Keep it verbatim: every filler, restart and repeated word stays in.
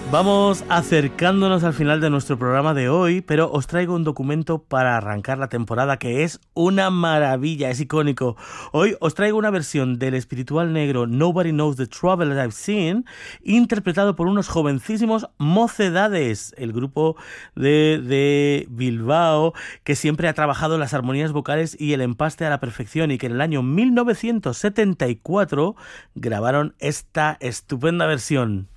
Vamos acercándonos al final de nuestro programa de hoy, pero os traigo un documento para arrancar la temporada que es una maravilla, es icónico. Hoy os traigo una versión del espiritual negro Nobody Knows the Trouble That I've Seen, interpretado por unos jovencísimos Mocedades, el grupo de, de Bilbao, que siempre ha trabajado las armonías vocales y el empaste a la perfección, y que en el año mil novecientos setenta y cuatro grabaron esta estupenda versión.